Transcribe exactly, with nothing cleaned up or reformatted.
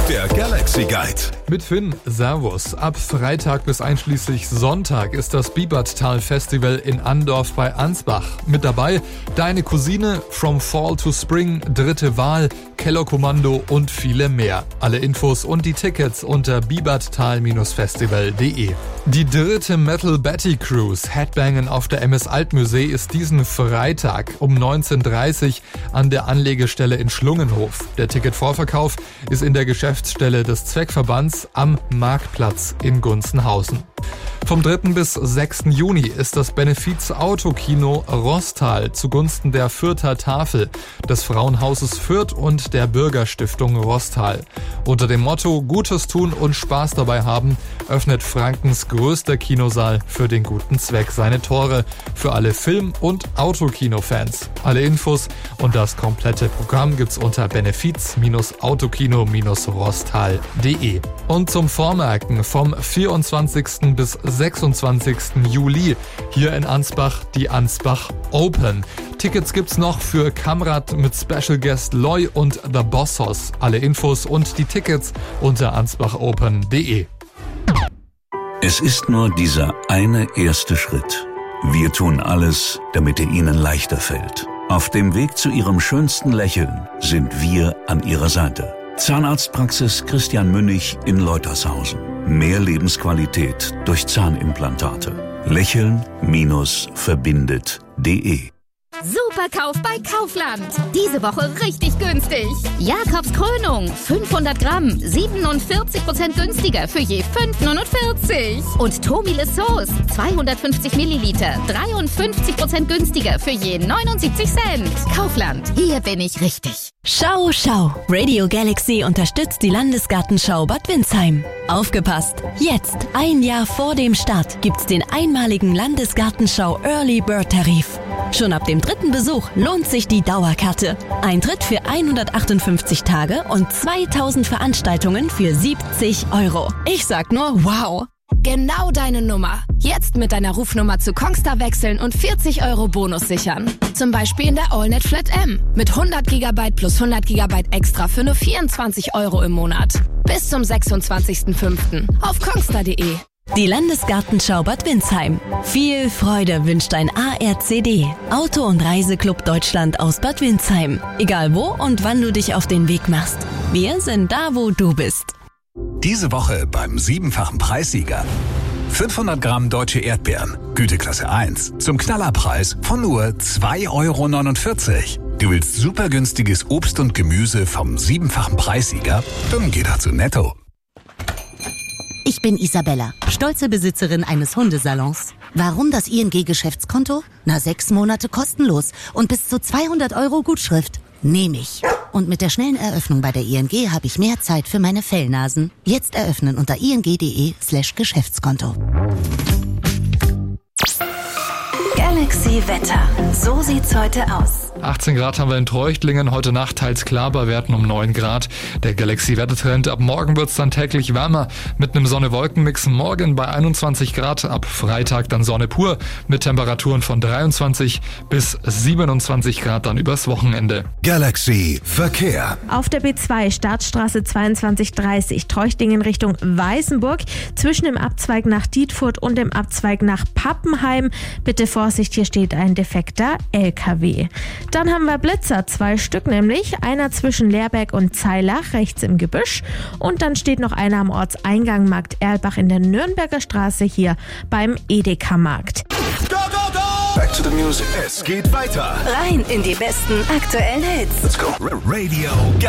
Der Galaxy Guide. Mit Finn, Servus. Ab Freitag bis einschließlich Sonntag ist das Biebertal Festival in Andorf bei Ansbach. Mit dabei Deine Cousine, From Fall to Spring, Dritte Wahl, Kellerkommando und viele mehr. Alle Infos und die Tickets unter biebertal Festival punkt de. Die dritte Metal Betty Cruise Headbangen auf der M S Altmusee ist diesen Freitag um neunzehn Uhr dreißig an der Anlegestelle in Schlungenhof. Der Ticketvorverkauf ist in der Geschäftsstelle des Zweckverbands am Marktplatz in Gunzenhausen. Vom dritten bis sechsten Juni ist das Benefiz-Autokino Roßtal zugunsten der Fürther Tafel, des Frauenhauses Fürth und der Bürgerstiftung Roßtal. Unter dem Motto Gutes tun und Spaß dabei haben, öffnet Frankens größter Kinosaal für den guten Zweck seine Tore für alle Film- und Autokino-Fans. Alle Infos und das komplette Programm gibt's unter benefiz autokino roßtal punkt de. Und zum Vormerken vom vierundzwanzigsten bis sechsundzwanzigsten Juli hier in Ansbach die Ansbach Open. Tickets gibt's noch für Kamrat mit Special Guest Loy und The Bossos. Alle Infos und die Tickets unter ansbachopen punkt de. Es ist nur dieser eine erste Schritt. Wir tun alles, damit er Ihnen leichter fällt. Auf dem Weg zu Ihrem schönsten Lächeln sind wir an Ihrer Seite. Zahnarztpraxis Christian Münnig in Leutershausen. Mehr Lebensqualität durch Zahnimplantate. Lächeln-verbindet punkt de. Superkauf bei Kaufland. Diese Woche richtig günstig. Jakobs Krönung, fünfhundert Gramm, siebenundvierzig Prozent günstiger für je fünf neunundvierzig. Und Tomile Sauce, zweihundertfünfzig Milliliter, dreiundfünfzig Prozent günstiger für je neunundsiebzig Cent. Kaufland, hier bin ich richtig. Schau, schau. Radio Galaxy unterstützt die Landesgartenschau Bad Windsheim. Aufgepasst! Jetzt, ein Jahr vor dem Start, gibt's den einmaligen Landesgartenschau Early Bird Tarif. Schon ab dem dritten Besuch lohnt sich die Dauerkarte. Eintritt für hundertachtundfünfzig Tage und zweitausend Veranstaltungen für siebzig Euro. Ich sag nur wow! Genau deine Nummer. Jetzt mit deiner Rufnummer zu Kongstar wechseln und vierzig Euro Bonus sichern. Zum Beispiel in der AllNet Flat M mit hundert Gigabyte plus hundert Gigabyte extra für nur vierundzwanzig Euro im Monat. Bis zum sechsundzwanzigsten fünften auf kongstar punkt de. Die Landesgartenschau Bad Windsheim. Viel Freude wünscht ein A R C D, Auto- und Reiseclub Deutschland aus Bad Windsheim. Egal wo und wann du dich auf den Weg machst. Wir sind da, wo du bist. Diese Woche beim siebenfachen Preissieger. fünfhundert Gramm deutsche Erdbeeren, Güteklasse eins, zum Knallerpreis von nur zwei Euro neunundvierzig. Du willst super günstiges Obst und Gemüse vom siebenfachen Preissieger? Dann geh doch zu Netto. Ich bin Isabella, stolze Besitzerin eines Hundesalons. Warum das I N G-Geschäftskonto? Na, sechs Monate kostenlos und bis zu zweihundert Euro Gutschrift. Nehme ich. Und mit der schnellen Eröffnung bei der I N G habe ich mehr Zeit für meine Fellnasen. Jetzt eröffnen unter ing.de slash Geschäftskonto. Galaxy Wetter. So sieht's heute aus. achtzehn Grad haben wir in Treuchtlingen, heute Nacht teils klar bei Werten um neun Grad. Der Galaxy-Wettertrend, ab morgen wird's dann täglich wärmer mit einem Sonne-Wolken-Mix. Morgen bei einundzwanzig Grad, ab Freitag dann Sonne pur mit Temperaturen von dreiundzwanzig bis siebenundzwanzig Grad dann übers Wochenende. Galaxy Verkehr. Auf der B zwei Startstraße zweiundzwanzig dreißig Treuchtlingen Richtung Weißenburg zwischen dem Abzweig nach Dietfurt und dem Abzweig nach Pappenheim. Bitte Vorsicht, hier steht ein defekter L K W. Dann haben wir Blitzer, zwei Stück nämlich, einer zwischen Leerberg und Zeilach, rechts im Gebüsch, und dann steht noch einer am Ortseingang Markt Erlbach in der Nürnberger Straße hier beim Edeka-Markt. Go, go, go! Back to the music. Es geht weiter. Rein in die besten aktuellen Hits. Let's go. Radio